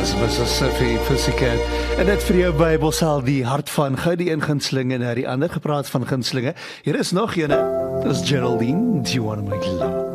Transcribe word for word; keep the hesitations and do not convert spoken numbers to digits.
Dis Mississippi Pussycat. En dit vir jou Bybelsal, die hart van gou die een gunsteling en die ander gepraat van gunstelinge. Hier is nog ene. Dis Geraldine, Do You Wanna Make Love?